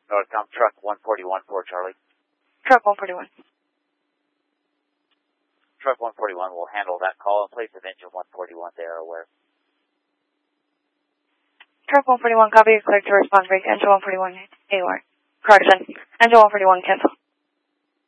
Northcom truck 141 for Charlie. Truck 141. Truck 141 will handle that call in place of engine 141. They are aware. Truck 141, copy, clear to respond, break, engine 141, AOR. Correction, engine 141, cancel.